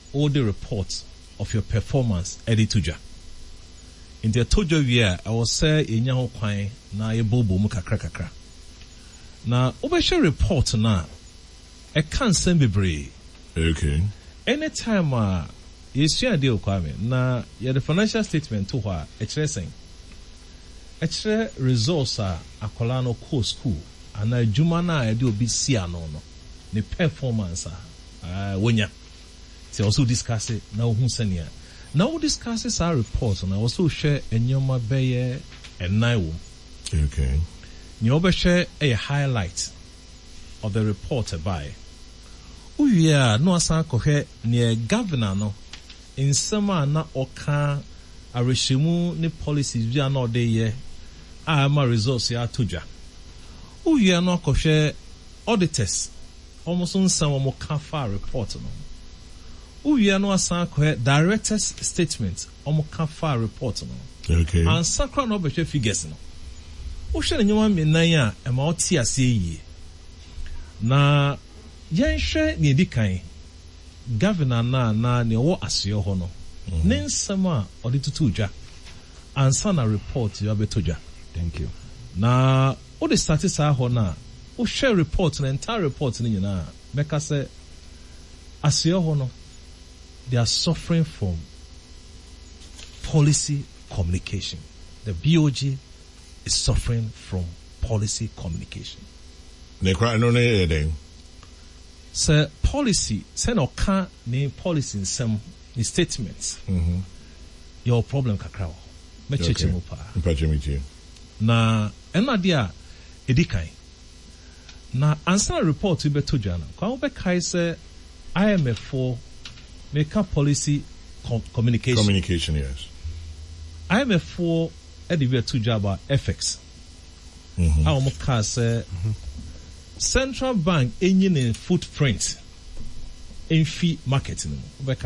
all the reports of your performance edit to ja. In the tojo year, I was say in your kwan na ye bobo mu kakra. Na obesha report na e kan send bebre. Okay. Anytime you see a deal kwame na ye the financial statement to ha expressing. Extra results are akola no co school and na juma na e de obi si ano no. The performance wonya. They also discuss it now who senior. Now discusses our reports and I also share a nyoma beye and naiwo. Okay. Nyoba share a highlight of the report by. Oh yeah, no asan kohe near governor no in summer na oka a reshimu ni policies we are not there ye. I am a resource ya tuja. Oh yeah, no kohe auditors almost on some more kafa report no. We are no asan director's statement omo kafa report no. Okay. And sakra no be figures no. O hwe nyoma me nan a e ma oti ase yi. Na yen hwe ne dikan governor na ne wo aseo ho no. Ne nsem a odi tutu dwa. Ansa na report you abeto dwa. Thank you. Na o de status a ho na o hwe report na entire report ni nyina meka se aseo ho no. They are suffering from policy communication. The BOG is suffering from policy communication. So policy, send or can't name policy in some statements. Your problem kakao. Na enadia edikai. Na answer report to be to jana. Kwa ube kai se IMF for make up policy communication. Communication, yes. IMF for Edivia Tujaba FX. How much say central bank engine footprint in fee marketing.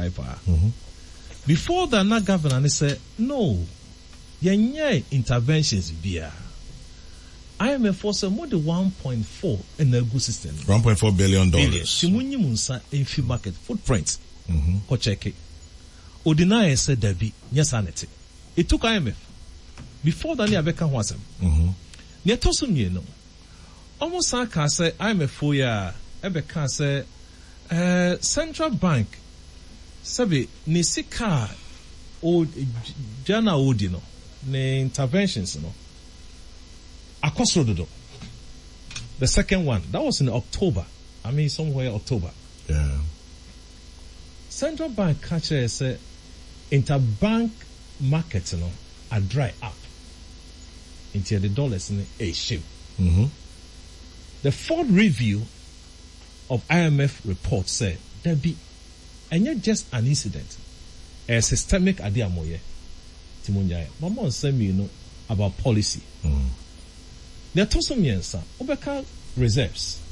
Before that, na governor say no, yenye interventions via IMF for say more than 1.4 in the good system. $1.4 billion. Simunyi munsa in fee market footprint. Ko check it. Odinaya said Debbie, yes, anete. It took IMF. Before that, near Becca was him. Near Tosum, you know. Almost I can say IMF for ya, Ebeka say, Central Bank, Sabi, Nisika, old Jana Odino, ne interventions, you know. Akosrodo. The second one, that was in October. I mean, somewhere October. Yeah. Central Bank catcher say interbank market no are dry up until the dollars in a shape. The fourth review of IMF report said there be and not just an incident, a systemic idea moye. Timunjaya. Mama say me know about policy. There are some years Obeka reserves.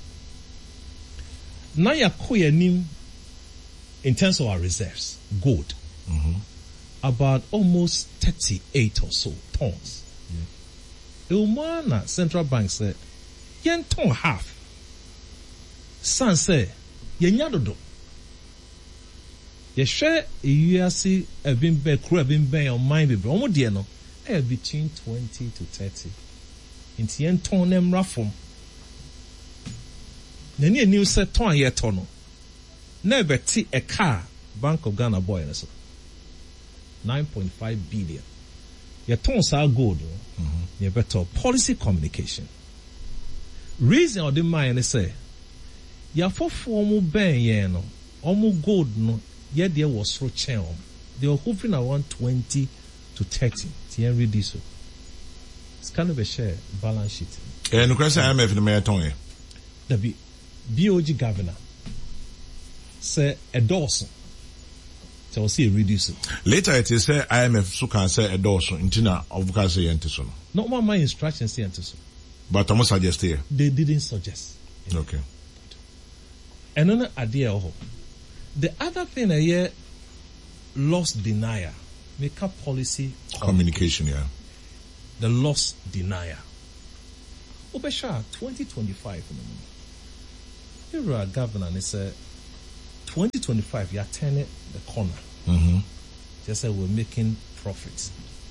Now ya koye nim. In terms of our reserves, gold, about almost 38 or so tons. The Umana Central Bank said, yen ton half. San say, yen yadodo. Ye share a USC a bimbe, crew a bimbe, or mine be bromo dieno, between 20 to 30. Into yen ton them raffle. Nany new set ton ye tono. Never see a car, Bank of Ghana boy, 9.5 billion. Your tones are good, you better policy communication. Reason or the mind say, ya for formal ben yeno, almost gold no, yet there was so chain. They were hovering around 20 to 30. Tien read this. It's kind of a share balance sheet. And the question IMF in the marathon. The BOG governor. Say a dozen. So see reduce. Later it is say IMF so can say a dozen. Intina of can say entiso. Not my instructions say entiso. But I must suggest here. They didn't suggest. Okay. Another idea of the other thing I hear loss denier. Make up policy communication, yeah. The loss denier. Obesha 2025 here are governor and say 2025, you are turning the corner. Just say we're making profits.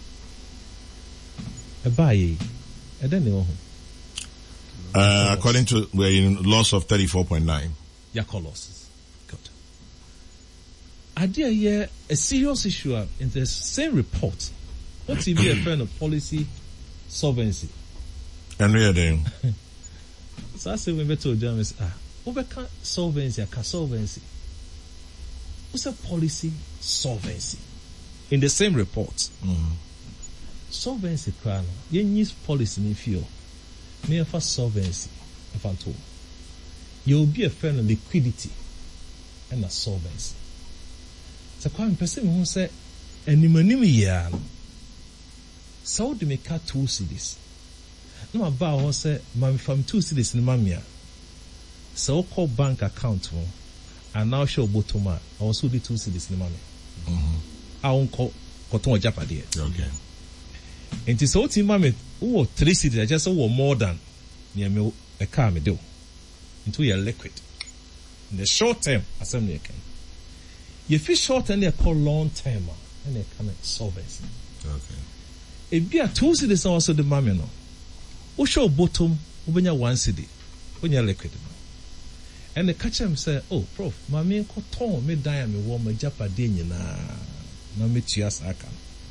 And then they according to we're in loss of 34.9. Yeah, call losses. Good. Idea here a serious issue in the same report. What's even a friend of policy solvency? And we are doing. So I say when we told them Ubeka solvency, solvency. What's a policy solvency? In the same report. Solvency crown. You use policy in feel. Near for solvency. If I'm told. You'll be a friend of liquidity and a solvency. So quite person who say any money year. So they make 2 cedis. No about who say my from 2 cedis in mamia. So call bank account and now show bottom I also the 2 cedis in mommy. I won't call cotton Japadi. Okay. And it's all team mammy who 3 cedis, I just saw more than near me a car me do. Into your liquid. In the short term, assembly can. You feel short term, they call long term, and they can solvency. Okay. If be a 2 cedis also the mammy no. Who show bottom, when you're 1 cedi, when you're liquid. And the catcher him say, oh, Prof, my main cotton, me die, me warm, me japadin, na me chias aka.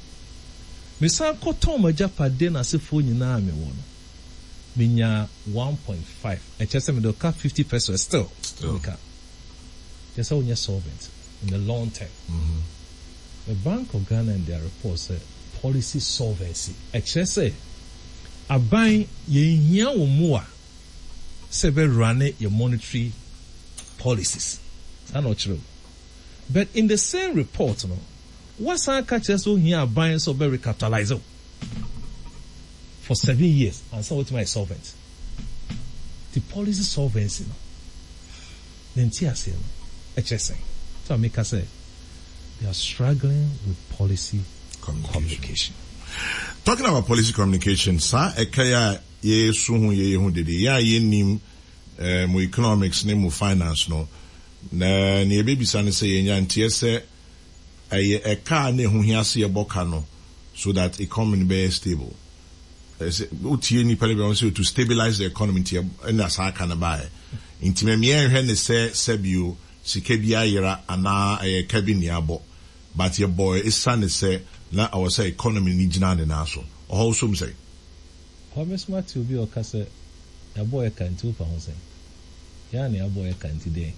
Me sa cotton, me japadin, as if for you na me one. Minya 1.5. I just me do 50 pesos still. Just how you're solvent in the long term. The Bank of Ghana in their report said policy solvency. I just say, I buy ye nya more. Say be run your monetary policies. That's not true. But in the same report, no, what's our catches so here buying so very recapitalize for 7 years and so what's my solvent? The policy solvency, no. Then TSA, HSN. So I make us say they are struggling with policy communication. Talking about policy communication, sa ekaya ye suhu ye hu dede ya ye nim mo economics ne mo finance no na ne ebebisa ne say ye nya ntie se eka ne hu hia se ye boka no so that economy be stable. Utie ni pele be say to stabilize the economy ntie na sa aka na bae. Intime me hwe ne se sebio sika bia yera ana cabin abo but your boy is son say na I was say economy ni gina ne na so o so say how much smart you be o ka say your boy can two for say ya na your boy can today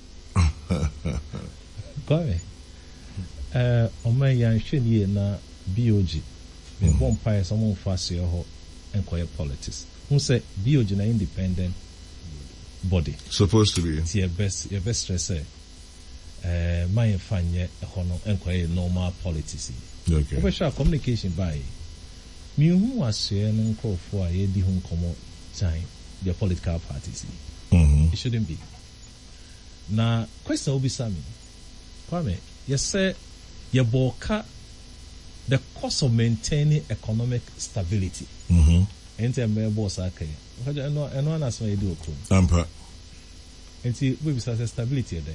come o man yan hwe ni na BOG me bon pie some fast here ho enquire politics who say BOG na independent body supposed to be your best stress say my fanye econo enquire normal politics. Okay. Official communication by me who was here no call for a di hun komo time the political parties. It shouldn't be. Now question will be Sammy. Kwame, you say your boka the cost of maintaining economic stability. Enter me boss okay. And one as you do okun. Ampa. And see we be stability then.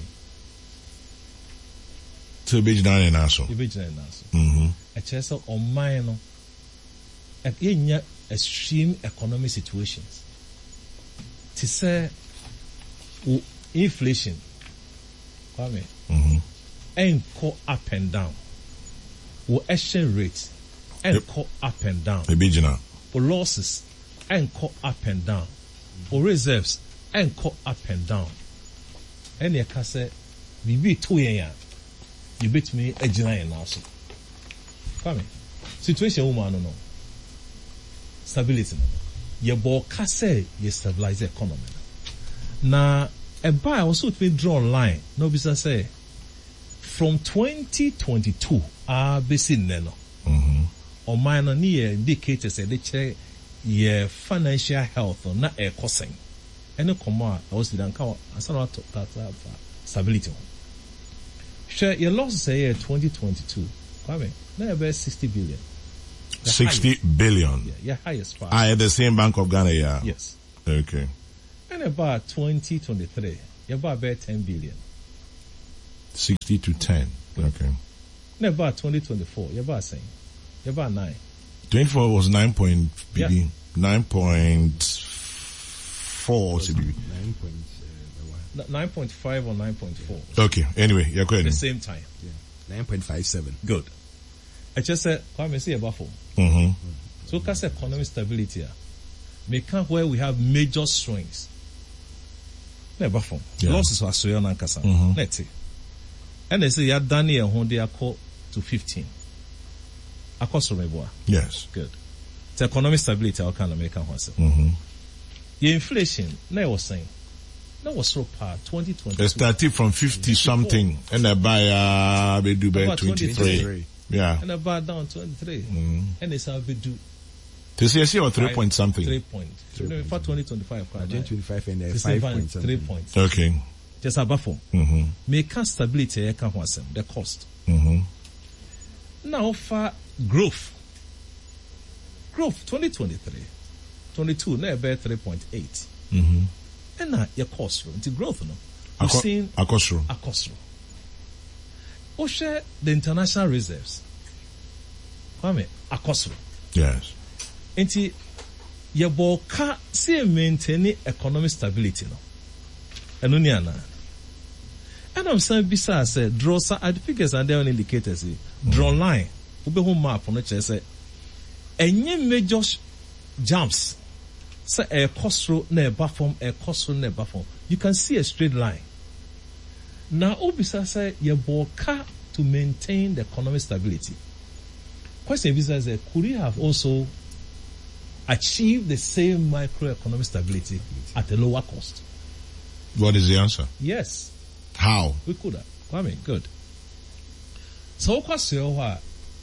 To be done in also. A chess on mine in extreme economic situations. To say inflation, and go up and down. Or exchange rates and go up and down. For losses and go up and down. For reserves and go up and down. And you can say, we be 2 years. You bet me a giant also. Come situation woman no. Stability no. Your boka say you stabilize the economy. Na a buy also to be drawn line. No business say from 2022 basi no. Or minor near indicators say they check your financial health or not a costing. Any command I was didn't count as I talk stability. Share your losses say 2022. Kwame, now about 60 billion. 60 billion. Yeah, your highest part. At the same Bank of Ghana, yeah. Yes. Okay. And about 2023, you're about 10 billion. 60 to 10. Okay. No, about 2024. You're about saying. You're about 9. 24 was 9 point, Yeah. 9.4 CBB. 9.5 or 9.4. Okay. Anyway, you're At the going. same time. 9.57. Good. I just said, Kwame, see about 4. Mm-hmm. So, because economic stability, make where we have major swings. Never form. Yeah. Losses are so young, Kasa. Mhm. Let's see. And they say, you're done here, they are called to 15. Across from Eboa. Yes. Good. The economic stability, I can make one. Mm-hmm. The inflation, now was saying, that was so part 2022. It started from 50 something and I buy we do by About 23. Yeah. And about down 23. And they say, we do This year, see, or 3 point something. 3 points. No, for 2025, 25 and it's 5 5 point 3 something. points. Okay. Just above 4. Mm-hmm. Make stability, the cost. Mm-hmm. Now for growth. Growth 2023. 22, now about 3.8. Mm-hmm. And now your cost room. The growth, no. You've seen Akosro. a cost room. Or share the international reserves. Kwame, a cost room. Yes. Enti yebo ka see maintain economic stability no. Eno ni ana. And I'm saying besides say draw at the figures and there indicators draw line. Ube home map on say enye major jumps. Say a cost na eba form a cost na eba form. You can see a straight line. Now obisa say yebo ka to maintain the economic stability. Question visa is could you have also achieve the same microeconomic stability at a lower cost? What is the answer? Yes, How? we could have. Kwame, good. So, question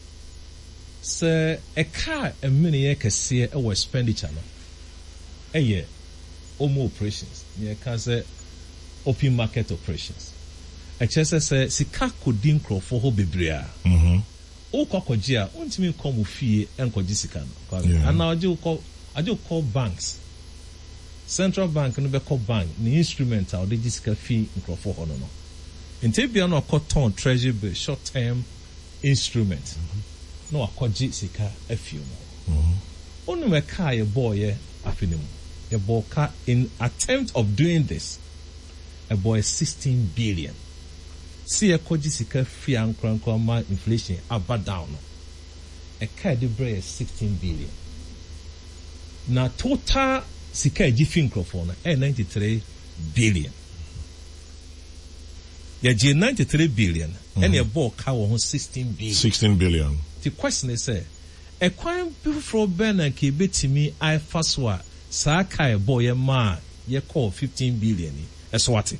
say a car a mini can see our expenditure no. A year, omo operations. You can say open market operations. A chese say sika kodin krofo ho bebrea. Mm-hmm. O kwakoji a ontimi come fie enkoji sika no. Yeah. And now I do call banks. Central bank no be call bank the instrument a dey sika fee nkrofo ho no. Nti bia no cotton treasury bill short term instrument. No akoji sika afie no. Onu me car ye boy afinimu. Ye boy car in attempt of doing this. A boy 16 billion. See a koji sika free and ma inflation about down. A car de bray 16 billion. Na total sika jifin microphone 93 billion. Ya G 93 billion and your ball car 16 billion. 16 billion. The question is say a crime before Ben and Kibitimi I first wa sa kai boy ma ye call 15 billion as what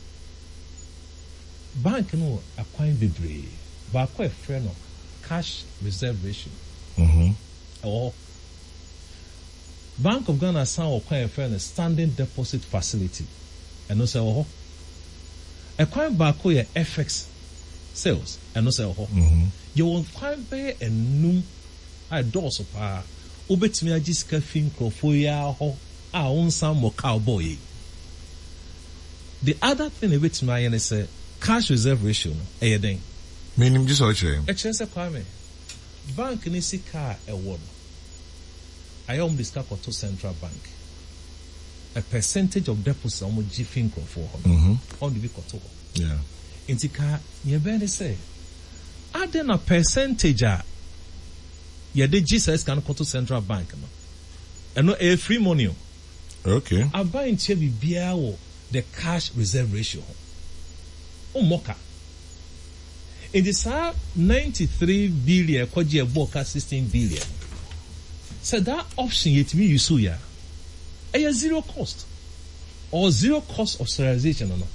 bank no acquire bebree but a friend of cash reserve ratio. Mm-hmm. Or Bank of Ghana sound acquire friend standing deposit facility and no say oh acquire back your FX sales and no say oh you won't quite pay a num I do so pa ubetimi ajiska fin krofo ya ho a onsan mo cowboy. The other thing ubetimi ayen say cash reserve ratio no eyeden Meaning just what you e chense kwame bank ni sika e wo no ayom this cap to central bank a percentage of deposit on gifin krofo ho on the bikoto ho Yeah. intika ye be ni say add a percentage a ye de Jesus can go to central bank no and no a free money Okay. I buy in che bibia wo the cash reserve ratio o moka in this 93 billion kwaji e boka 16 billion so that option yet me use ya a zero cost or zero cost of serialization or no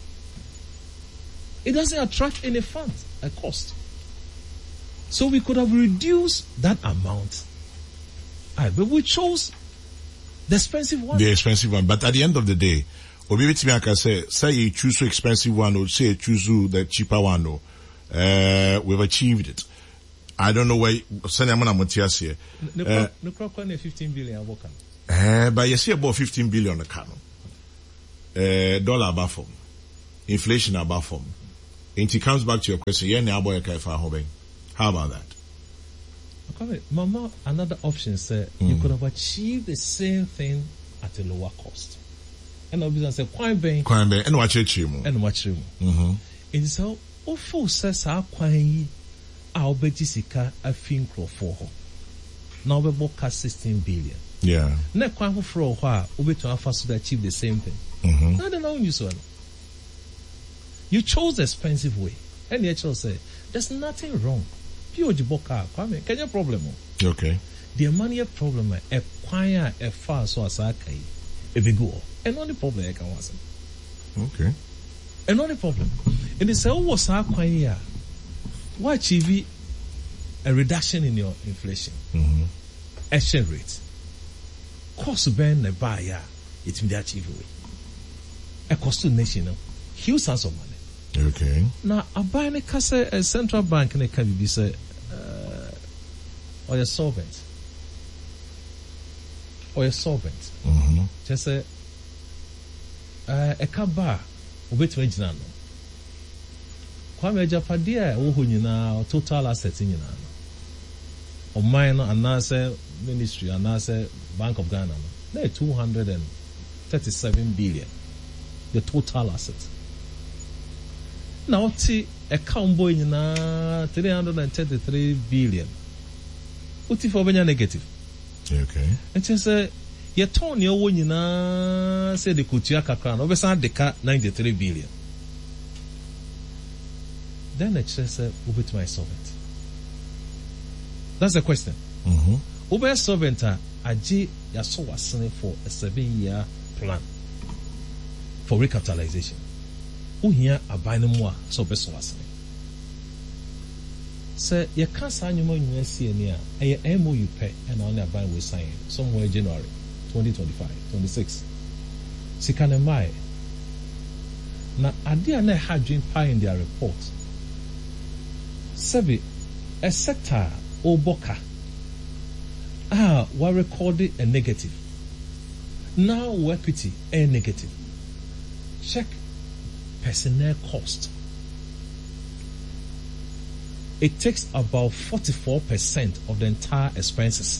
it doesn't attract any funds a cost. So we could have reduced that amount. But we chose the expensive one. The expensive one. But at the end of the day, Obi I can say you choose the expensive one or say you choose the cheaper one. No. We've achieved it. I don't know why. Here. No 15 billion. But you see about 15 billion a dollar above form. Inflation above form. And it comes back to your question. How about that? Okay, Mama, another option said you could have achieved the same thing at a lower cost. And obviously, I said, quite bang. And watch it, and watch him. And so, full says, I'll bet Jessica a fin crow for her. Now we book 16 billion. Yeah. Not quite for a while, we to have to achieve the same thing. Not alone you so. You chose the expensive way. And the HL say, there's nothing wrong. Pure Jiboka, Kwame, can you problem? Okay. The money problem, a choir, a far so as I can. If you go, and only problem I can was. Okay. And only problem. And they say, oh, what's our choir? Why achieve a reduction in your inflation? Exchange rate. Cost burn the buyer, it will be achieved. A cost to nation, huge sums of money. Okay. Now, a buy a central bank and a can be say, or a solvent. Or a solvent. Just say, a car obey to engineer. Kwame Japadia, or total assets in or mine, and answer ministry, and answer Bank of Ghana. They're 237 billion. The total assets. Now, a combo in 333 billion. What if over negative? Okay. And just say, you turn your one in say the Kutiaka crown, over the car 93 billion. Then it just said, over to my solvent. That's the question. Over solvent, Aji Yaso was sending for a 7-year plan for recapitalization. Who here are buying more so best was. Sir, you can't sign your money near a MOU pay and only a buy will sign somewhere January 2025, 26. Sikanamai. Now, I didn't have dream pie in their report. Sebi, a sector or boka. Were recorded a negative. Now, equity a negative. Check personnel cost. It takes about 44% of the entire expenses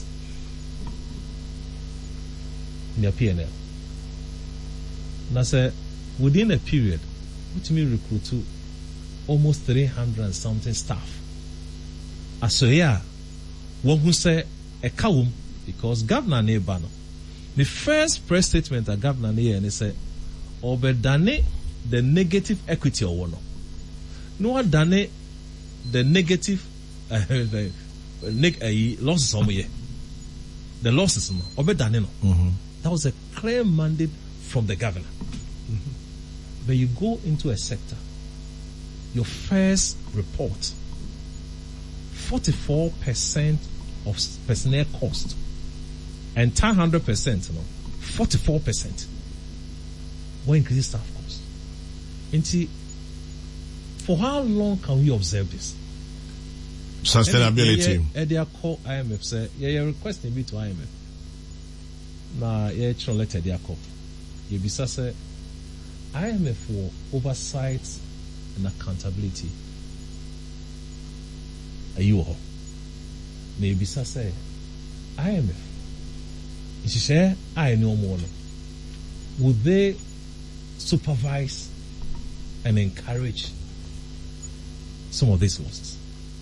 in your P&L. Now, say, within a period, which may recruit to almost 300 and something staff. So, yeah, one who say a kaum because Governor Nebano, the first press statement that Governor Nebano and he said, Obedane the negative equity or one. No done the negative losses on me. The losses no. Obedane no. That was a clear mandate from the governor. When you go into a sector, your first report, 44% of personnel cost, and 100%, 44%. What increase staff cost? And for how long can we observe this? Sustainability. They call IMF say, you're requesting me to IMF. Now, you're trying to let they call. You be say IMF for oversight and accountability. Are you all? Maybe say IMF. If you say I know more, would they supervise and encourage some of these losses?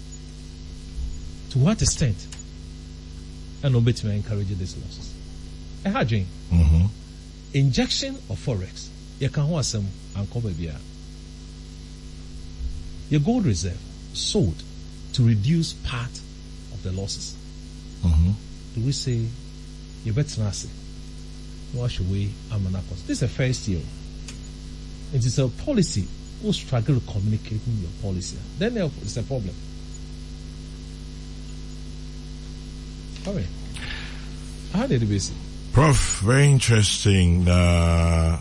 To what extent? And obey to encourage these losses. A hard dream. Injection of forex. You can hold some and cover beer. Your gold reserve sold to reduce part of the losses. Do we say you better not say wash away amanakos? This is a first year. It is a policy who struggle communicating your policy. Then it's a problem. All right. How did it be? Prof, very interesting. I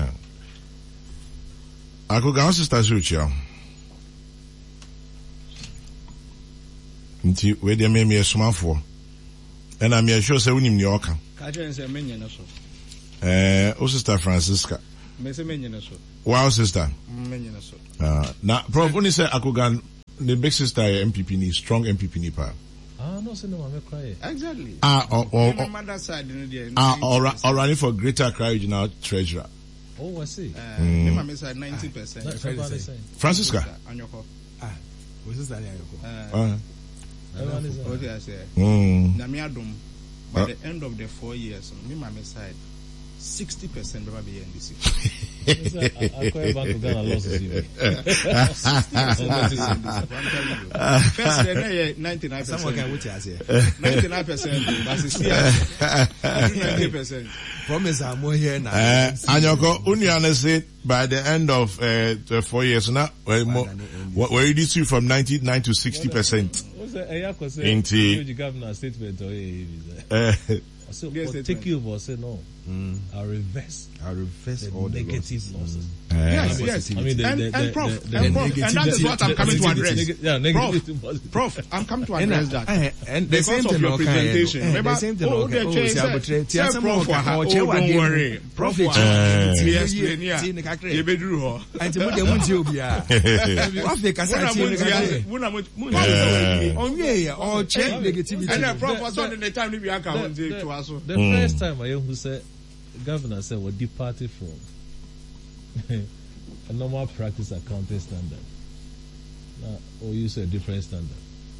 could go sister Sucha. Where they made me a small for. And I'm sure say we in New York. Sister Francisca. Wow, sister. Now, Prof, when you say Akogan, the big sister MPP ni strong MPP ni pa. No, say no, I'm crying. Exactly. Or running for Greater Accra Regional Treasurer. Oh, I see. My side 90%. Francisca. What's this that? What I say? Namiadum. By the end of the 4 years, me my side 60% will be NDC. I call Bank of Ghana losses even. First, 99%. Someone can wait here. 99%. That's the 90%. Promise I'm more here now. Anyoko, Uniana said by the end of 4 years now, we're reducing from 99 to 60%. Inti governor statement so take you over say no. I'll reverse all the negative losses. Yes. I mean, and Prof, and that is what I'm coming to address. Prof, I'm coming to address that. And the same thing your presentation. Remember, the same thing. Don't worry. Prof, the first time I who said governor said we're departed from a normal practice accounting standard. Now, or use a different standard.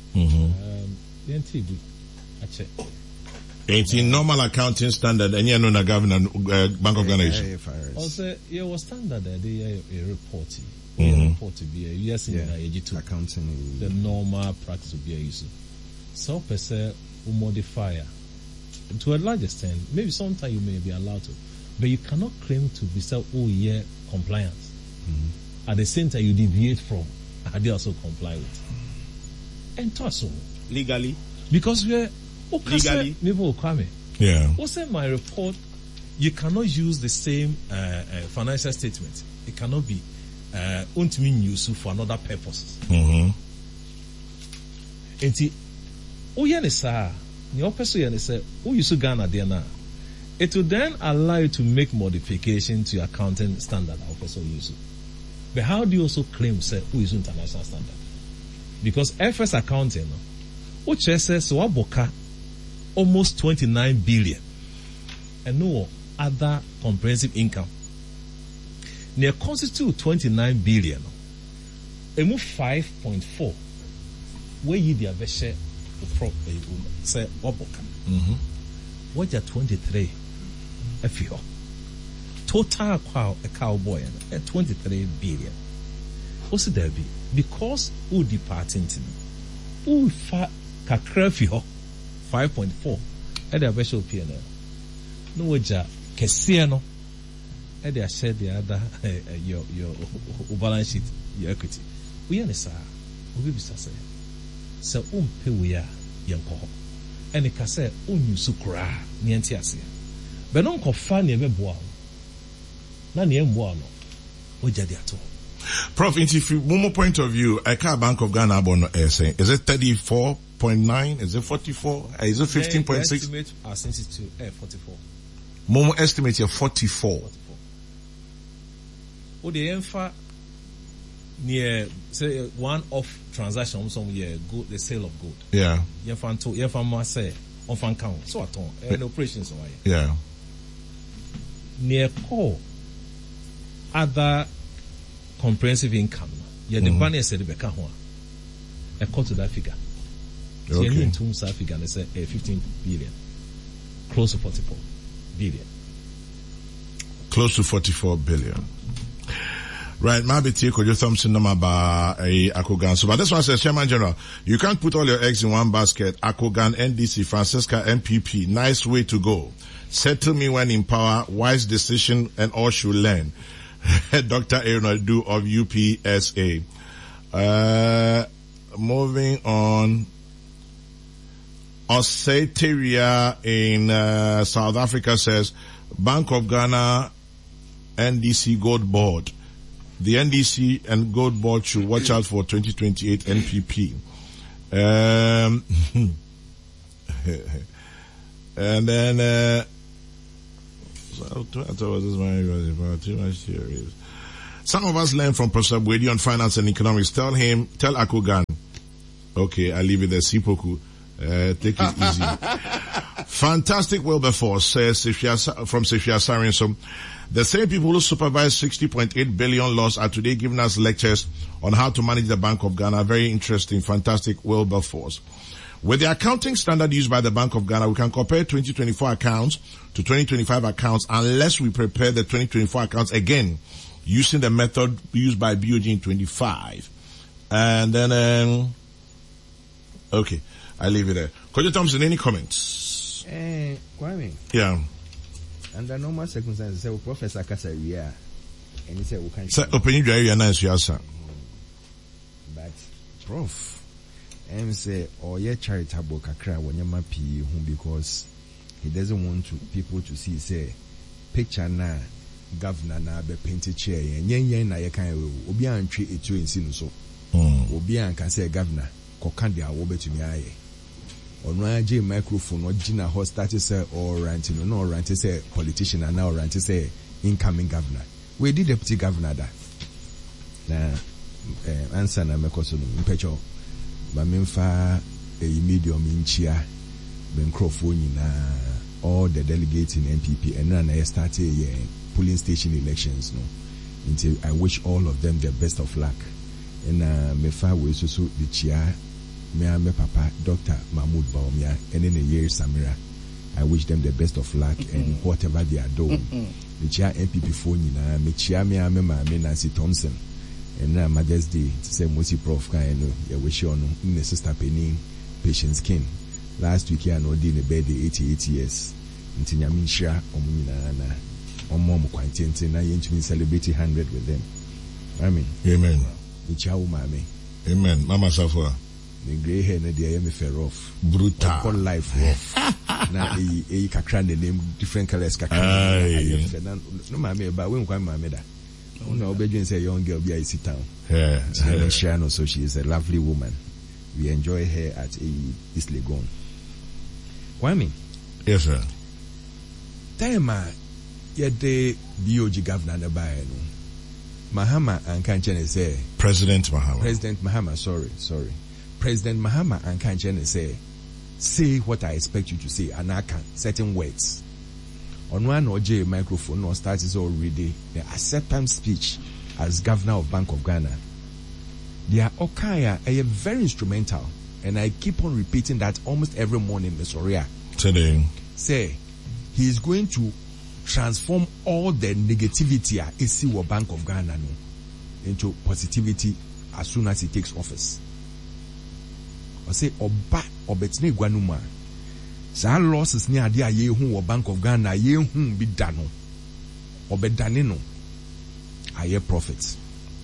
NTB, I check. It's in normal accounting standard, and you know the governor, Bank of Ghana. Also, was standard that they a report. Report to be a yes in a accounting. The normal practice would be a use. So per se, modifier. To a large extent, maybe sometimes you may be allowed to, but you cannot claim to be compliance. At the same time, you deviate from, they also comply with. And also legally, because we're legally, yeah. What's my report? You cannot use the same financial statement. It cannot be used for another purpose. Your person say, "Oh, you should Ghana there now." It will then allow you to make modification to your accounting standard. But how do you also claim say who is international standard? Because FS accounting, which says Waboka almost 29 billion, and no other comprehensive income. Near constitute 29 billion. A move 5.4. Where you the share say Waboka. What are 23? FIO. Total a cowboy at 23 billion. What's there be? Because who departing who kakrafio 5.4 at the special PNL. No wager Kesiano at the share the other your balance sheet, your equity. We understand. We be say. So pay we are young and it can say sukra nientiase. But non kofa ne meboa. Na ne mboa no. Wager the ato. Prof, from one point of view, I can't Bank of Ghana is it 34.9? Is it 44? Is it 15.6? Estimate our sensitive 44. Momo estimate here 44. Oh, the enfa near say one off transaction some year gold, the sale of gold. Yeah. Yefan say on fan count. So at all operations on yeah. Near core other comprehensive income. Yeah, the banner said the Beka one. I call to that figure. Okay. In terms of figure, they say 15 billion, close to 44 billion. Close to 44 billion. Right, maybe take your Thompson number by Akogan. So, but this one says, Chairman General, you can't put all your eggs in one basket. Akogan, NDC, Francisca, MPP. Nice way to go. Settle me when in power. Wise decision, and all should learn. Dr. Aaron Adu of UPSA. Moving on. Oseteria in South Africa says, Bank of Ghana, NDC Gold Board. The NDC and Gold Board should watch out for 2028 NPP. And then Some of us learn from Professor Bwedi on finance and economics. Tell Akogan. Okay, I leave it there. Sipoku. Take it easy. Fantastic Wilberforce says from Sefia Sarinso. The same people who supervise 60.8 billion loss are today giving us lectures on how to manage the Bank of Ghana. Very interesting. Fantastic Wilberforce. With the accounting standard used by the Bank of Ghana, we can compare 2024 accounts to 2025 accounts unless we prepare the 2024 accounts again using the method used by BOG in 25. And then, okay, I leave it there. Kojo Thompson, any comments? Kwame. Yeah. Under normal circumstances, say Professor Kasaria, and he said we can't. Say open your area nice, answer. But Prof, say or ye charitable kakra when you mapi because he doesn't want people to see say picture na governor na be painted chair yen na ye kan obi antwe etu ensi no so. Obi an can say governor koka dia wo betumi aye. Ono aje microphone original host start say or ranting no ranting say politician and now ranting say incoming governor. We did deputy governor da. Na answer na mekoso no mpecho ba memfa medium inchia microphone na all the delegates in NPP and then I started polling station elections no. Until I wish all of them the best of luck. And mefa we so the chair me papa Dr. Mahmoud Baumia and in a year Samira. I wish them the best of luck and whatever they are doing. The chair MPP phone me chair me Nancy Thompson and now Mother's Day to say Mosi Prof kind ya wish you no in sister Penny Patience King. Last week I know did a birthday 88 years. Until Yaminsha Omunina mom quantity na yen to celebrate 100 with them. Amen. Amen. The chair mama. Amen. Mama Safwa. The grey hair na dey me fair off. Brutal. Call life rough. Na e kakra the name different colors kakra. No mama ba we nkwa mama da. No obedient say young girl be I sit down. Yeah. Shano, so she is a lovely woman. We enjoy her at East Legon. Kwame. Yes sir. Time yede BOG governor na ba no. Mahama Ankanchene say President Mahama. Sorry. President Mahama Ankanchene say what I expect you to say and I can certain words. On one OJ microphone or starts already the acceptance speech as governor of Bank of Ghana. Their Okaya are very instrumental and I keep on repeating that almost every morning, Ms. Oria. Today. Say he is going to transform all the negativity at ECW Bank of Ghana into positivity as soon as he takes office. I say oba obetne gwanuma. Sa losses ni ade aye hu Bank of Ghana ye hu bi da no. Obedane no. Aye profits.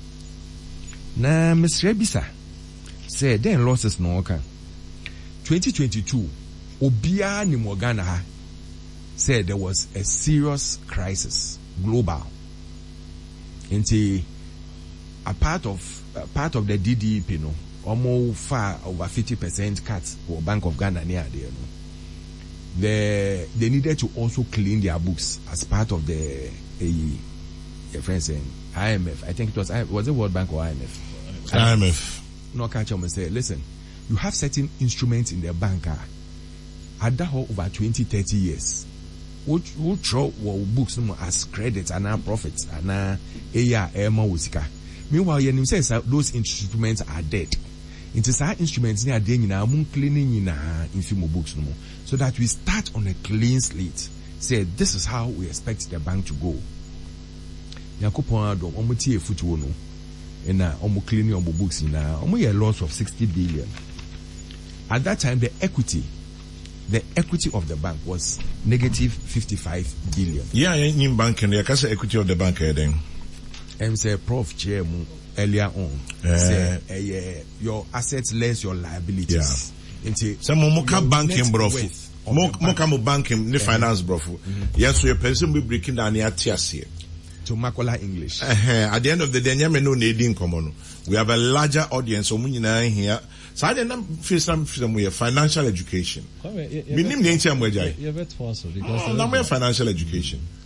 Na Mr. Bisa say then losses no oka. 2022 obia ni mo Ghana ha said there was a serious crisis global. Into a part of the DDP no almost far over 50% cuts for Bank of Ghana near there. No? They needed to also clean their books as part of the your friend saying IMF. I think it was it World Bank or IMF? IMF. No, catch them and say, listen, you have certain instruments in the bank at that over 20-30 years. Which draw books as credits and our profits and meanwhile, you say those instruments are dead. It is our instruments near dead in our cleaning in our infimo books no more. So that we start on a clean slate. Say this is how we expect the bank to go. Yakupon do omuti efutuo no. And omu cleaning omu books in a loss of 60 billion. At that time the equity of the bank was negative 55 billion. Yeah, in bank and the equity of the bank then. And say Prof Chair earlier on say your assets less your liabilities. Yeah. Some moka banking brofu. Moka mo banking the finance brofu. Yes, so your person will breaking down the atiasie. To Makola English. At the end of the day, no needing common. We have a larger audience so here. So I didn't feel some financial education. You're financial education.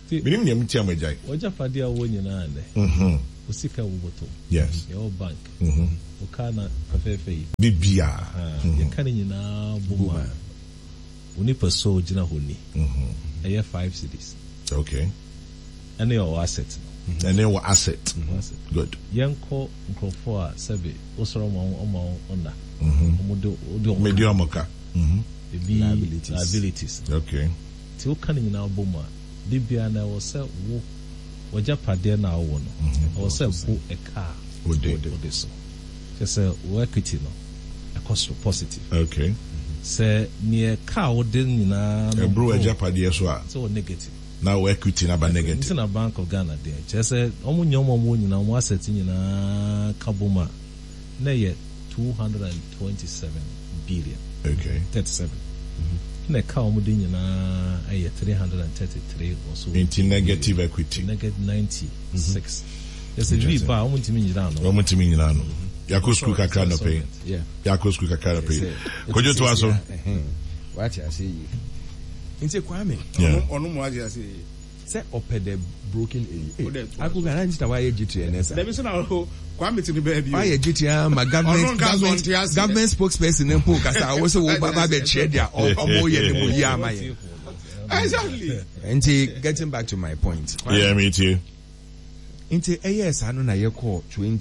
Minim ni amti amejai. Waja padi a wo nyina ande. Usika wo boto. Yes. Your bank. Ukana afefe. Bibia. You kan nyina boma. Uni peso jina honi. Eye 5 cities. Okay. And your asset. And then what asset? Good. Yanko nkrofo a sebe osoro mo onda. Medium oka. Liabilities. Okay. Ti ukan nyina boma. Bibia na wo se wo waja pade na wo no. Wo se bu a car. Ode so. Just wo equity no. A cost positive. Okay. Say near car wo de nyina no. Bro waja pade so a. So negative. Now equity na ba negative. It's in a Bank of Ghana there. Just say omo nyomo mo nyina mo asset nyina kaboma. Na ye 227 billion. Okay. 37. Na ka omo de nyina aye 333 or so. Into negative equity. Negative 96. Yes, we ba omo ntimi nyina no. Omo ntimi nyina no. Yako school kakra no pay. Yeah. Yako school kakra no pay. Kojo to aso. What I say. Into Kwame. Ono mo aje say. Say open the broken area. I go garage that why GTNS. There be so na Kwame to the baby. Why GTN my government spokesperson in Poka I was so baba be chair there omo ye the boya my. Exactly. And getting back to my point. Yeah, me too. Into AS anu na ye call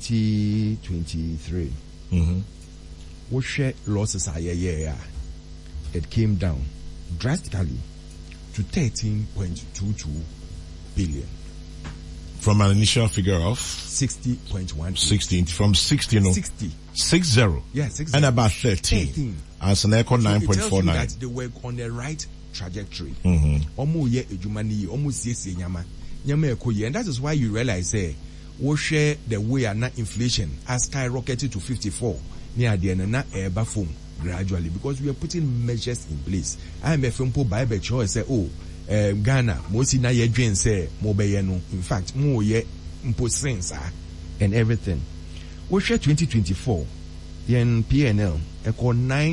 2023. What share losses are yeah. It came down drastically to 13.22 billion from an initial figure of 60.1. 16 from 60 no 60. 60. Yeah, 60. And about 13. As an echo 9.49. That they were on the right trajectory. Omo ye ejumani omo siesie nyama eko ye, and that is why you realize we share the way and not inflation has skyrocketed to 54 near the end na eba phone gradually because we are putting measures in place. IMF mpo by be choice say Ghana mosi na ye dwen say mo be ye no, in fact mo ye mpo sense and everything. We share 2024 yen PNL equal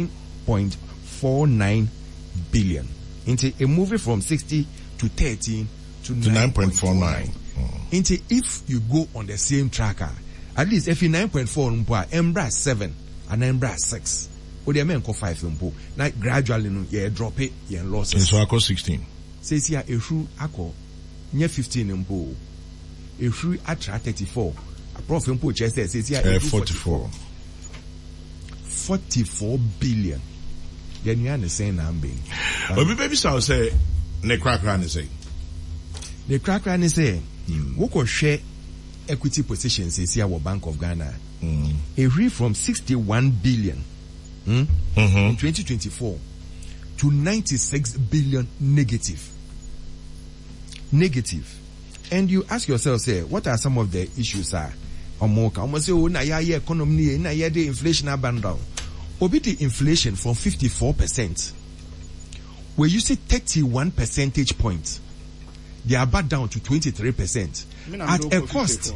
9.49 billion into a movie from 60 to 13 to 9.49. Into if you go on the same tracker, at least if you 9.4 mpo embra 7 and embra 6 or the men call 5 mpo now gradually no yeah drop it yeah losses. So I call 16. Says here a true ako near 15 mpo a true atra 34 a profit mpo chest says here 44 billion. Then you understand I'm being. But baby so say ne crack ran say. The crack ran say we could share equity positions is here at Bank of Ghana. A read from 61 billion in 2024 to 96 billion negative. And you ask yourself, say, what are some of the issues are? Almost say, oh, na ya economy, na ya the inflation abandon. Obi the inflation from 54%. Where you see 31 percentage points. They are back down to 23%. At a cost.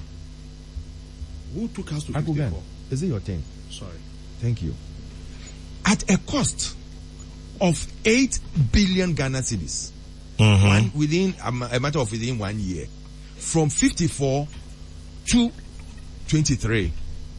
Who took us to 54? Is it your turn? Sorry. Thank you. At a cost of 8 billion Ghana cedis. Within a matter of within 1 year. From 54 to 23.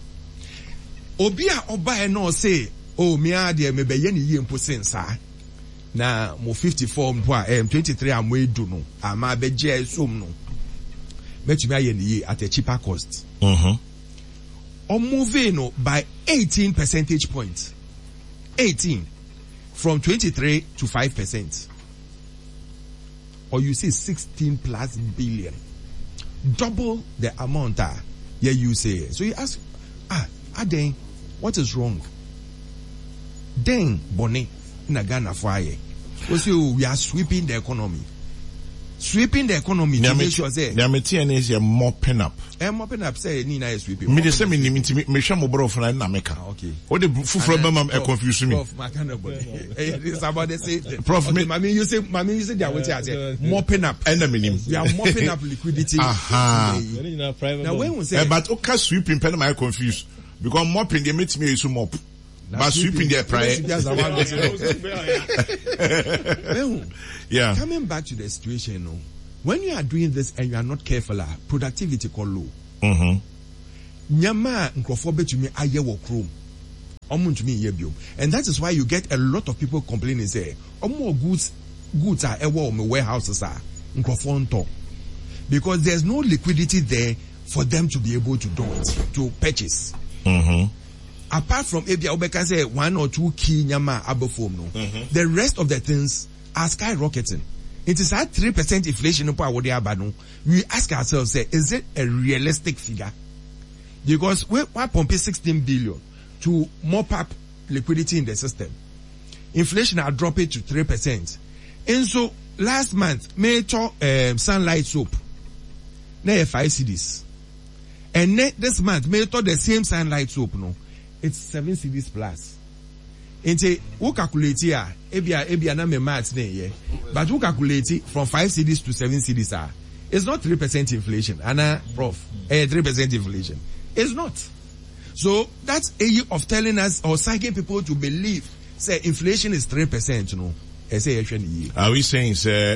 Obia oba no say, oh, me ade me be ye ni ye mpo sensa. Na mo 54 mpo 23 amwe du no. Ama be je som no. Metumi aye ni ye at a cheaper cost. Or moving no by 18 percentage points. 18 from 23 to 5%. Or you say 16 plus billion. Double the amount yeah you say. So you ask, Aden, what is wrong? Then Bonnie in Ghana fire. We are sweeping the economy. Sweeping the economy to make sure say is mopping up. Mopping up say Nina is sweeping. Me the same me sham bro for na America. Okay. What the full mama confuse me. Prof it's about the say Prof okay, Mami you say they are what I say mopping up. And we are mopping up liquidity. Aha. Now when we say but okay sweeping pen my confused because mopping they meet me is mop. But sweeping their pride. Yeah. Coming back to the situation, when you are doing this and you are not careful, productivity call low. Nyama nkrofo betumi aye wo krom. Omuntumi ye bio. And that is why you get a lot of people complaining say, omo goods are ewo me warehouses are nkrofo nto. Because there's no liquidity there for them to be able to do it, to purchase. Apart from Abia Obeka say 1 or 2 key nyama abofom no. The rest of the things are skyrocketing. It is at 3% inflation. We ask ourselves, say, is it a realistic figure? Because we're pumping 16 billion to mop up liquidity in the system. Inflation are dropping to 3%. And so last month, Sunlight soap, now 5 cedis. And this month, the same Sunlight soap, no, it's 7 cedis plus. Inte who calculate here? Ebia na me maths ne ye. But who calculate from 5 cedis to 7 cedis are? It's not 3% inflation. Anna, prof, 3% inflation. It's not. So that's a year of telling us or psyching people to believe say inflation is 3%. No, are we saying say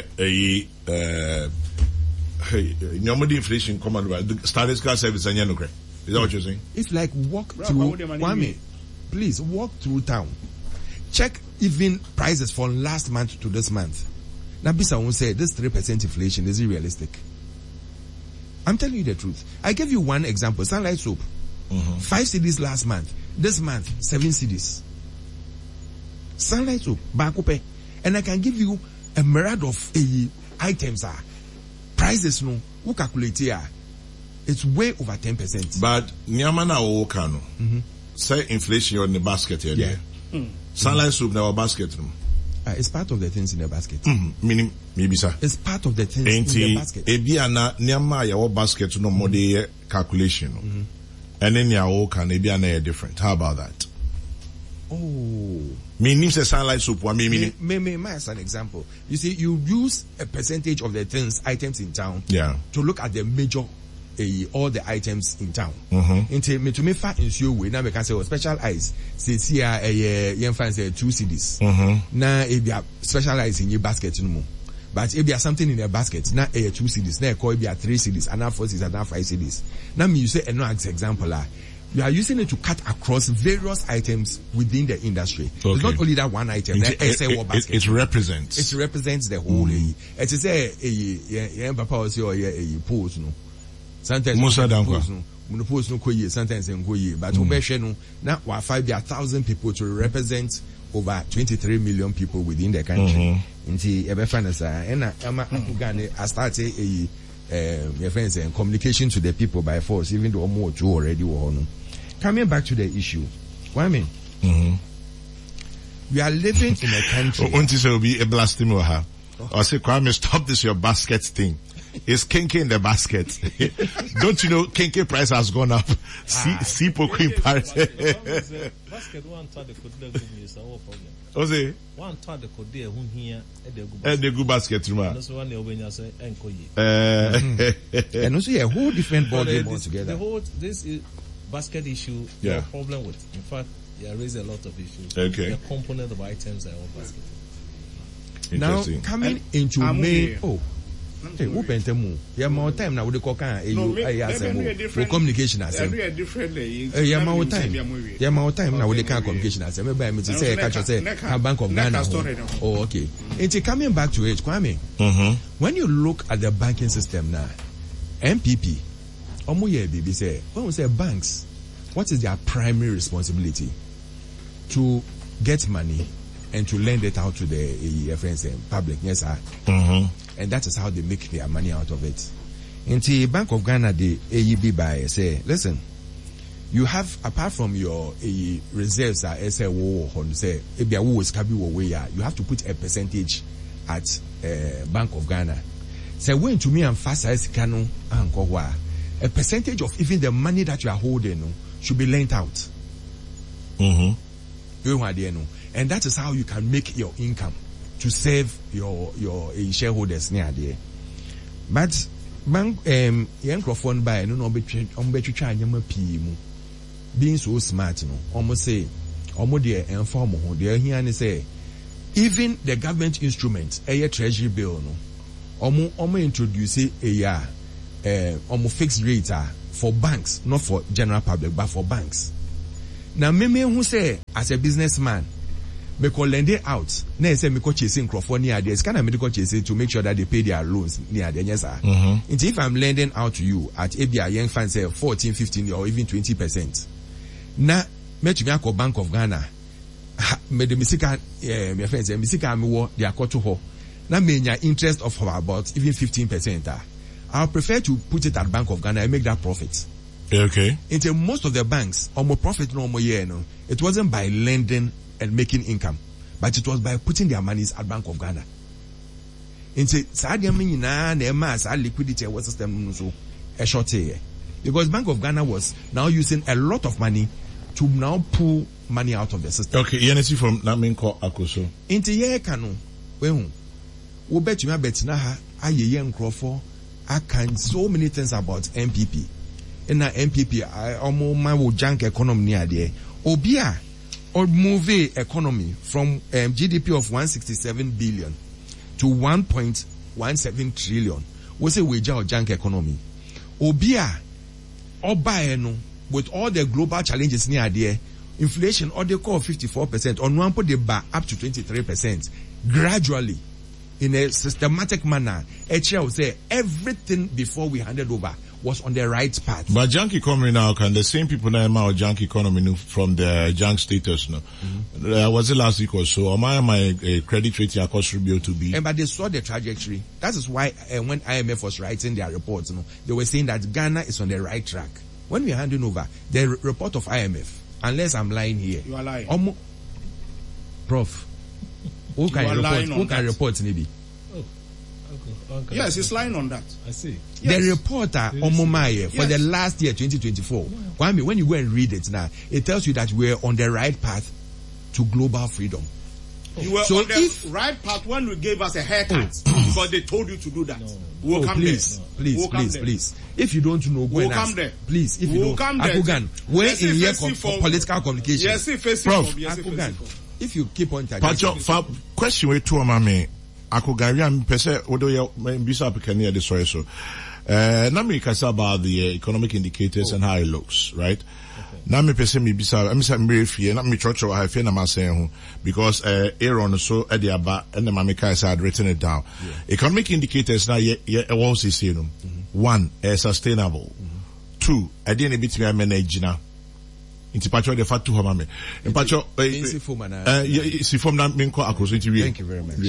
normal inflation come on statistical service and is that what you're saying? It's like walk through Kwame. Please walk through town. Check even prices from last month to this month. Nabisa won't say this 3% inflation is realistic. I'm telling you the truth. I gave you one example. Sunlight soap. 5 cedis last month. This month, 7 cedis. Sunlight soap. Bakupe. And I can give you a myriad of items. Prices, no. Who calculate here? It's way over 10%. But, Nyamana Okano. Say inflation on the basket here. Yeah. Sunlight soup in our basket. It's part of the things in the basket. Meaning, maybe sir. It's part of the things in the basket. Ebiana Nyama your basket no more the calculation. And then your can Ebiana different. How about that? Oh. Meaning say sunlight soup. What meaning? May as an example. You see, you use a percentage of the items in town. Yeah. To look at the major. All the items in town. Into me to me fat in your way. Now we can say special ice. Say here yen fancy 2 cedis. Now if you are special ice in your basket no more. But if you have something in your basket, now 2 cedis. Now call it 3 cedis, and now 4 cedis, and now 5 cedis. Now me you say no example you are using it to cut across various items within the industry. Okay. It's not only that one item. It represents. It represents the whole. It is papa was your pose no. Sometimes sometimes but now 1,000 people to represent over 23 million people within the country. I started your friends and communication to the people by force, even though more two already were on. Coming back to the issue, Kwame, we are living in a country. Won't you be a blasphemy? I say, Kwame, stop this your basket thing. Is Kenke in the basket? Don't you know Kenke price has gone up? See Queen Paris. Basket one third the could give me some problem. What's it? 1/3 the could there whom here at the good basket room. That's one when you say enkoyi. And also a whole different ball game altogether. The whole this is basket issue. Yeah. Problem with. In fact, there is a lot of issues. Okay. The component of items are all basket. Now coming into May. Hey, open temu. Yeah, more time now. We call for communication as well. Yeah, more time. Yeah, more time now. We can communication as well. Maybe I mean to say, catch us say, Bank of Ghana. Oh, okay. And coming back to it, Kwame. When you look at the banking system now, MPP, Omoye Bibi say, when we say banks, what is their primary responsibility? To get money and to lend it out to the friends and public. Yes, sir. And that is how they make their money out of it. In the Bank of Ghana, the AEB buy say, listen, you have, apart from your reserves, say, you have to put a percentage at Bank of Ghana. Say, when to me and fast as a percentage of even the money that you are holding should be lent out. And that is how you can make your income to save your shareholders near there. But bank microphone by no being so smart, almost say almost there informal there here and say even the government instrument, a treasury bill Omo introduce a omo fixed rate for banks, not for general public, but for banks. Now, me who say as a businessman, me call lend it out. Na say me call chasing Crawford near there. It's kind of medical chasing to make sure that they pay their loans near there. Yes, sir. If I'm lending out to you at ABI young fans say 14, 15, or even 20%. Na me to me call Bank of Ghana. Me the misika my friends say misika me wo they are to ho. Na me interest of about even 15%. I'll prefer to put it at Bank of Ghana and make that profit. Okay. Into most of the banks, almost profit no more year, no. It wasn't by lending and making income, but it was by putting their monies at Bank of Ghana. Into Sadia na mass liquidity was system so a short year. Because Bank of Ghana was now using a lot of money to now pull money out of the system. Okay, you from Naminko Akoso. Into ye kanu, we bet you bet na ha aye yen Crawford. I can so many things about MPP. In that MPP, I almost my junk economy near there. Obia or move economy from GDP of 167 billion to 1.17 trillion. We say we junk economy. Obia Obaeno with all the global challenges near there, inflation or they call 54%, on one put the bar up to 23% gradually. In a systematic manner, HL will say everything before we handed over was on the right path. But junk economy now, can the same people now about junk economy from the junk status now? Was it last week or so? Or my credit rating across Rubio to be? But they saw the trajectory. That is why when IMF was writing their reports, they were saying that Ghana is on the right track. When we are handing over the report of IMF, unless I'm lying here, you are lying. Prof. Who can report maybe? Okay. Yes, it's lying on that. I see. Yes. The reporter Omomaye for the last year 2024. Kwame, when you go and read it now, it tells you that we're on the right path to global freedom. You were on the right path when you gave us a haircut because they told you to do that. We'll come please, there. Please. If you don't know, go we'll and come ask. There. Please, if you don't, come there. Akugan, we're in here for political communication. Yes, Prof. Akugan. If you keep on question with two mama Akogarian pese odo ya bisa apekani the story so na me kasa about the economic indicators and how it looks, right? Na me pese me bisa am say me fie na me church I feel na ma say ho because Aaron so e dey aba and ma me kai had written it down. Economic indicators na ye won say no. One, sustainable. Two, I didn't bit me manage na. Inti pacho de fatu hama me. Pacho si form na minko across into real. Thank you very much.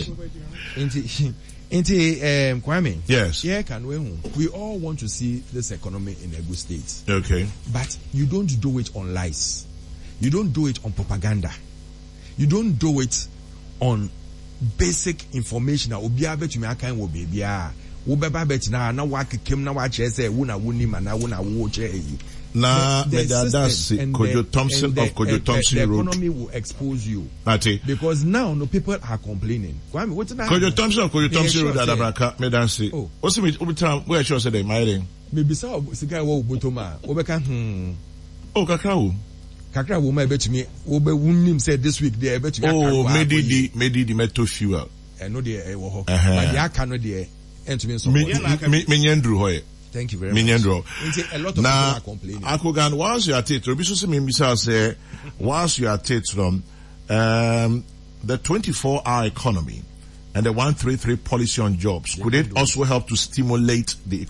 Inti Kwame. Yes. Yeah, we all want to see this economy in a good state. Okay. But you don't do it on lies. You don't do it on propaganda. You don't do it on basic information. Obia bet me akan wo bebia. Wo beba bet na wake kem na wa che say wo na woni ma na wo na wo che yi. Na that's Kojo Thompson of Kojo Thompson the Road. The economy will expose you. Ati. Because now no people are complaining. Kwame, what's that? Kojo Thompson of Kojo Thompson Road Adabraka me dance. Oh. What's me time where sure say they my maybe so sika wo botoma. Wo beka Oh, kakra wo. Kakra wo ma betumi wo be wunnim say this week there betumi Oh, medi meto fuel. No dey e wo ho. But the aka no dey entumi so. Me nyandru ho. Thank you very much. A lot of people are complaining. Akogan, once you are taking, once you are taking the 24-hour economy and the 133 policy on jobs, could it also help to stimulate the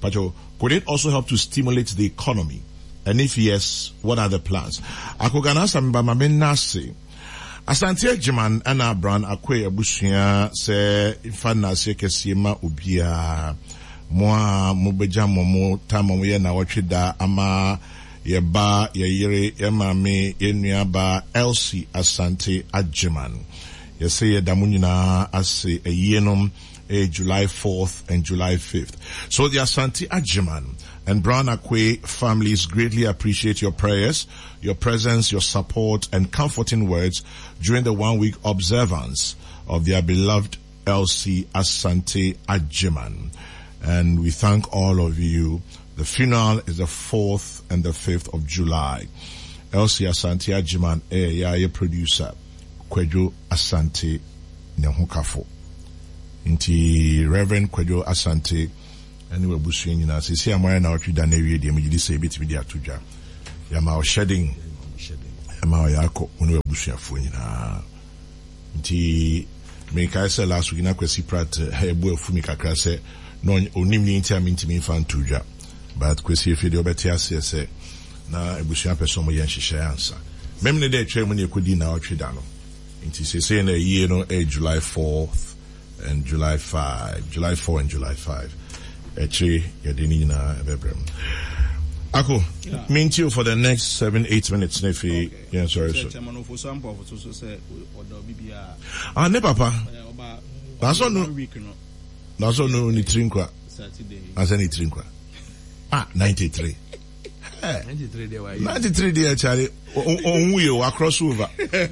economy? And if yes, what are the plans? Akogan asamba mamenase. Asante Jiman ana Brown akwe abusuya se ifana se kesiema ubia. Moa mubeja momo tama muye na wachida ama yeba yeyire yemame yenuaba Elsie Asante Ajiman. Yese yedamunina ase yenom July 4th and July 5th. So the Asante Ajiman and Brown Akwe families greatly appreciate your prayers, your presence, your support and comforting words during the 1-week observance of their beloved Elsie Asante Ajiman. And we thank all of you. The funeral is the 4th and the 5th of July. Elsie Asante Ajiman, your producer, Kwejo Asante Nehukafo. Inti Reverend Kwadwo Asante and we busu nyina se se amaya na otwi da na wie de megidi se betimi de atodwa ya ma shedding ma ya akọ we busu afo nyina nti me kai se last week na kwesi prat ebu afumi kakra se no onim ni nti amintimi fan todwa but kwesi efe de obeti ase se na ebusu apeso mo yen hihye ansa memne de twa mu ne ekodi na otwi da no nti se na yie no July 4th and July 4 and July 5 actually yadini na ebebrem ako meet you for the next 7-8 minutes nefi yeah sorry sir ne papa naso no ni trinkwa asa ni trinkwa 93 93 there actually on we across over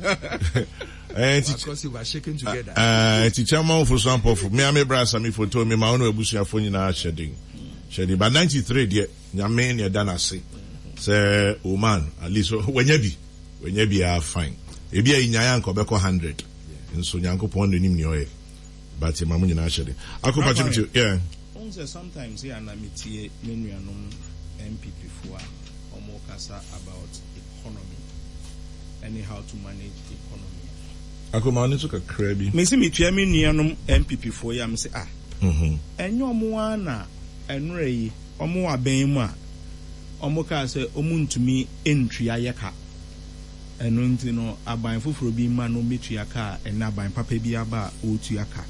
shaking together. Teacher man for some of me brasa me for to me ma ono ebusu afo nyina shedding but 93 there nyame ne da na se say o man at least when you be are fine e bia nyaya nko beko 100 nso nyankopon no nim ne oye but ma mu nyina shedding akopa chimchi yeah sometimes here na metie menuanom MPP for omo kasa about economy and how to manage economy. Akoma ni suka krabi. Me se metua me nuanom MPP for ya me se enyo omo ana enre yi omo aban mu a omo ka se omo ntumi entua yeka eno nti no aban foforo bi ma no metua ka ena aban papa bi aba otua ka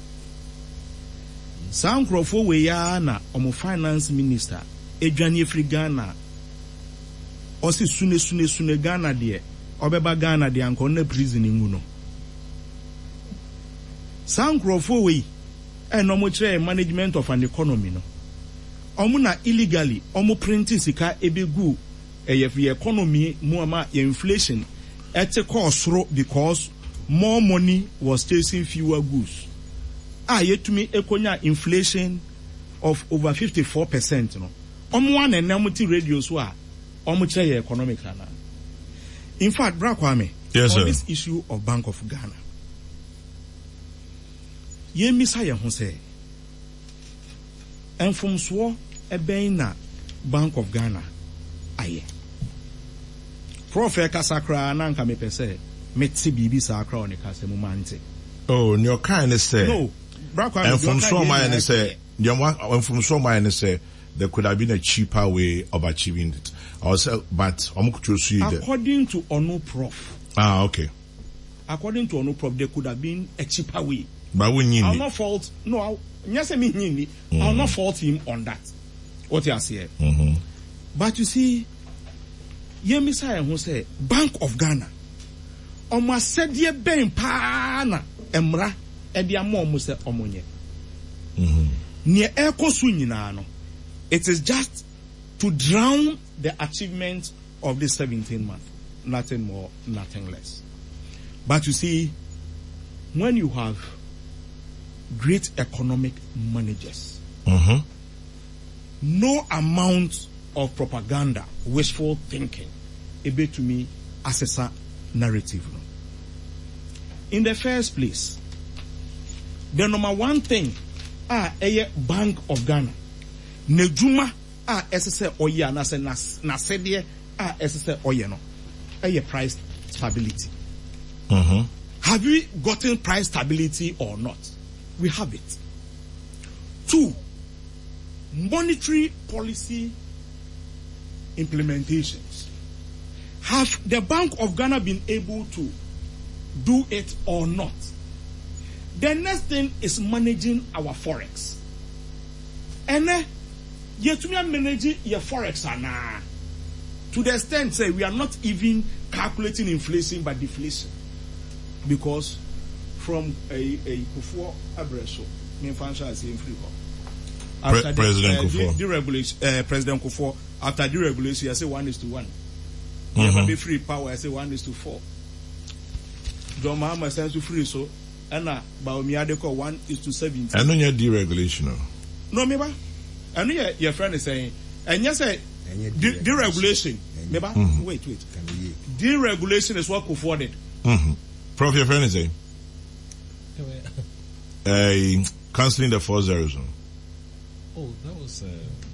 sankrofo we ya na omo finance minister edwane efri Ghana osi sune Ghana de obeba Ghana de anko na prison mu no sankrofo we eno mo kire management of an economy no omo na illegally omo printing sika ebegu eyefi economy mu ama inflation ete kosoro because more money was chasing fewer goods yetumi ekonya inflation of over 54% no omo wan enamoti radio so a omo kire economic na in fact bra kwame yes, on this issue of Bank of Ghana ye misa ye ho se enfomso eben na Bank of Ghana aye Prophet Kasakra na nka me pese meti bibi sakra on kase mu mante oh your kind say no brakwa enfomso my say enfomso my say there could have been a cheaper way of achieving it also but according to Onu Prof okay according to Onu Prof there could have been a cheaper way but we need I'll not fault no nyase me nyini I'll not fault him on that what you say but you see Yemisa who say Bank of Ghana almost said ye ben pana emra e dia mo mo se omonye near ekosu nyina no it is just to drown the achievement of this 17 months, nothing more, nothing less. But you see, when you have great economic managers, no amount of propaganda, wishful thinking, able to me assess a narrative. In the first place, the number one thing, a Bank of Ghana, Nejuma, SSA oye na se na sedie SSA oye no price stability. Have we gotten price stability or not? We have it. 2, monetary policy implementations. Have the Bank of Ghana been able to do it or not? The next thing is managing our forex. And yet we are managing your forex to the extent say we are not even calculating inflation but deflation, because from a Kufuor Abreso, after President Kufuor, deregulation, President Kufuor after deregulation, I say 1:1. Never be free power. I say 1:4. John Mahama stands to free so, and Baumia call 1:17. I know your deregulation. No, maybe. I know your friend is saying, and yes, deregulation. Wait. Deregulation is what Kufuor did. Prof, your friend is saying, cancelling the 4 zeros. Oh, that was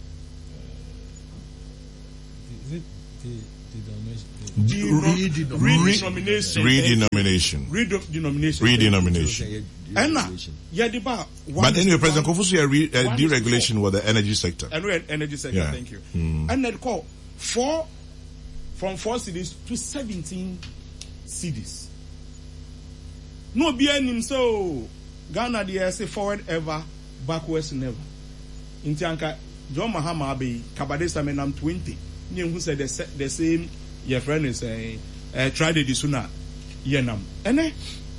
is it the Redenomination. But anyway, President Kofusu, deregulation with the energy sector. Energy sector, yeah. Thank you. And they call from 4 cities to 17 cities. No BNM so Ghana the say forward ever, backwards never. In Tianka, John Mahama Abbey, Kabadesa Menam 20. Who said the same your friend is tried it sooner yenam. And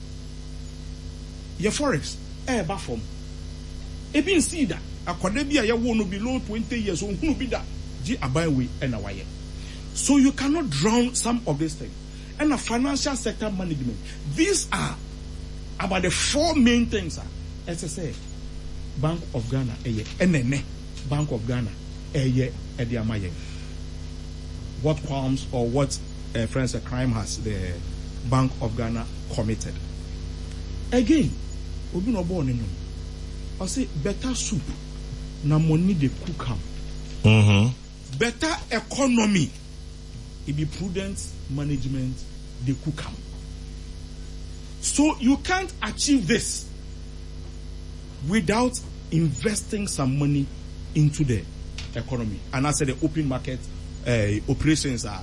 your forex bafom. Ebin see that a Quadebia ya won't below 20 years old who be that G Abaywe and Awaye. So you cannot drown some of these things. And a financial sector management. These are about the 4 main things. As I say, Bank of Ghana, NNE, Bank of Ghana, Ediamaye. What qualms or what friends a crime has the Bank of Ghana committed. Again, Obi no born in I say better soup, na money they cook am. Better economy, it be prudent management they cook am. So you can't achieve this without investing some money into the economy. And I said the open market operations are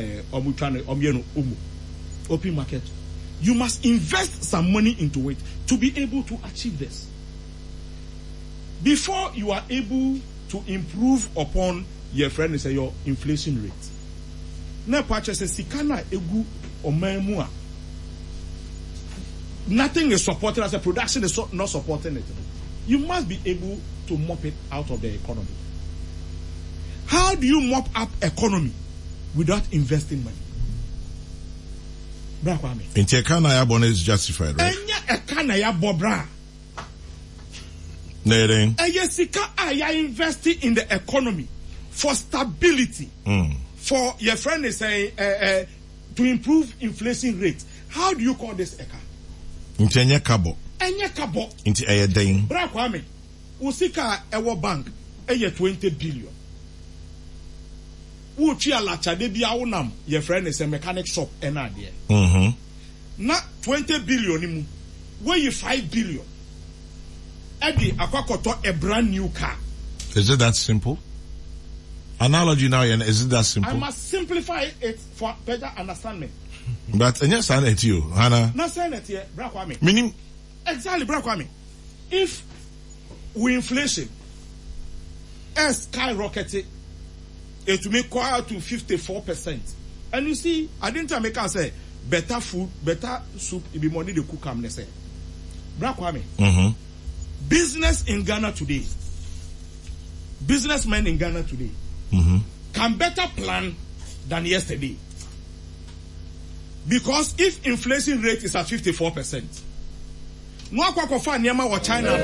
open market. You must invest some money into it to be able to achieve this. Before you are able to improve upon your friend say your inflation rate. Na purchase sikana egu omemua. Nothing is supported as a production is not supporting it. You must be able to mop it out of the economy. How do you mop up economy without investing money? In Tekana Yabon is justified, right? Enya ekana ya bobra. Nere. I investing in the economy for stability. For your friend is saying to improve inflation rate. How do you call this eka? Into Enya Kabo. Enya Kabo. Into Ayadane. Bra Kwame. Usika Ewo Bank. 20 billion. Uchi alacha de bia wonam your friend is a mechanic shop ena there. Na 20 billion imu. Where you 5 billion. Eddie akwakoto a brand new car. Is it that simple? Analogy now, is it that simple? I must simplify it for better understanding. But and yes, I you, Hannah. Not saying it here, Bra Kwame. Meaning exactly, Bra Kwame. If we inflation skyrocketed, it will make quite to 54%. And you see, I didn't make us say better food, better soup, it be money to cook am say. Bra Kwame. Business in Ghana today, businessmen in Ghana today can better plan than yesterday. Because if inflation rate is at 54%, no kwa kofa nyama wa China